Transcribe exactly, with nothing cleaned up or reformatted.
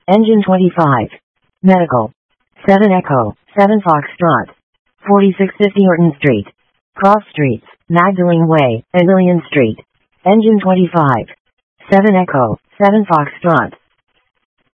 Engine twenty-five. Medical. seven Echo, seven Foxtrot. forty-six fifty Horton Street. Cross Streets, Magdalene Way, and Million Street. Engine twenty-five. seven Echo, seven Foxtrot.